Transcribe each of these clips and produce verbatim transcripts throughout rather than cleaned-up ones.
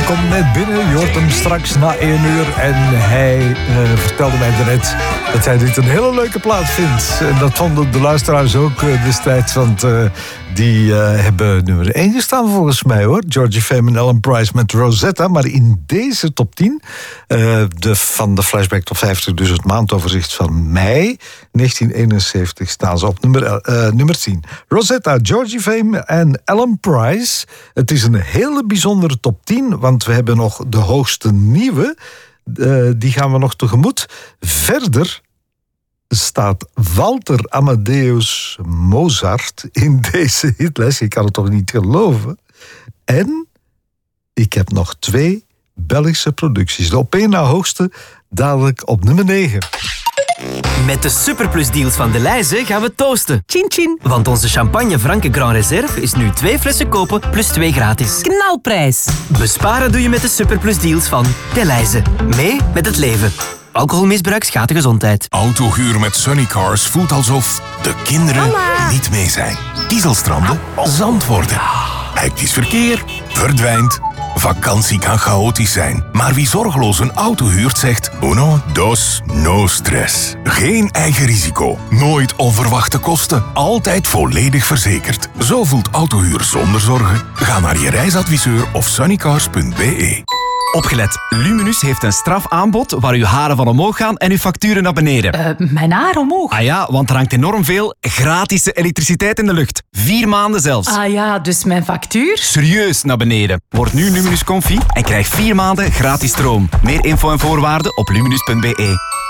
komt net binnen. Je hoort hem straks na één uur. En hij uh, vertelde mij daarnet dat hij dit een hele leuke plaat vindt. En dat vonden de luisteraars ook uh, destijds. Want uh, die uh, hebben nummer één gestaan volgens mij hoor. Georgie Fame en Ellen Price met Rosetta. Maar in deze top tien, uh, de, van de Flashback Top vijftig, dus het maandoverzicht van mei negentien eenenzeventig, staan ze op nummer, uh, nummer tien. Rosetta, Georgie Fame en Ellen Price. Het is een hele bijzondere top tien, want we hebben nog de hoogste nieuwe. Uh, die gaan we nog tegemoet. Verder staat Walter Amadeus Mozart in deze hitlijst. Ik kan het toch niet geloven. En ik heb nog twee Belgische producties. De op één na hoogste dadelijk op nummer negen. Met de Superplus-deals van Delhaize gaan we toosten. Chin chin. Want onze champagne Franke Grand Reserve is nu twee flessen kopen plus twee gratis. Knalprijs. Besparen doe je met de Superplus-deals van Delhaize. Mee met het leven. Alcoholmisbruik schaadt de gezondheid. Autohuur met Sunnycars voelt alsof de kinderen Mama. niet mee zijn. Kiezelstranden, zand worden. Hectisch verkeer verdwijnt. Vakantie kan chaotisch zijn, maar wie zorgeloos een auto huurt zegt uno, dos, no stress. Geen eigen risico, nooit onverwachte kosten, altijd volledig verzekerd. Zo voelt autohuur zonder zorgen. Ga naar je reisadviseur of sunnycars punt b e. Opgelet, Luminus heeft een strafaanbod waar uw haren van omhoog gaan en uw facturen naar beneden. Uh, mijn haar omhoog? Ah ja, want er hangt enorm veel gratis elektriciteit in de lucht. Vier maanden zelfs. Ah ja, dus mijn factuur? Serieus naar beneden. Word nu Luminus Comfy en krijg vier maanden gratis stroom. Meer info en voorwaarden op luminus punt b e.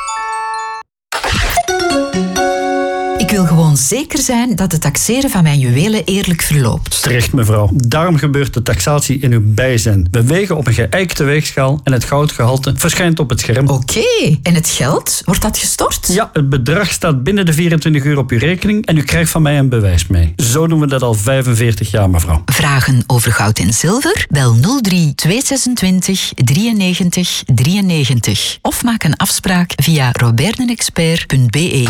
Ik wil gewoon zeker zijn dat het taxeren van mijn juwelen eerlijk verloopt. Terecht, mevrouw. Daarom gebeurt de taxatie in uw bijzijn. We wegen op een geëikte weegschaal en het goudgehalte verschijnt op het scherm. Oké, okay. En het geld? Wordt dat gestort? Ja, het bedrag staat binnen de vierentwintig uur op uw rekening en u krijgt van mij een bewijs mee. Zo doen we dat al vijfenveertig jaar, mevrouw. Vragen over goud en zilver? Bel nul drie tweehonderdzesentwintig drieënnegentig drieënnegentig of maak een afspraak via roberdenexpert punt b e.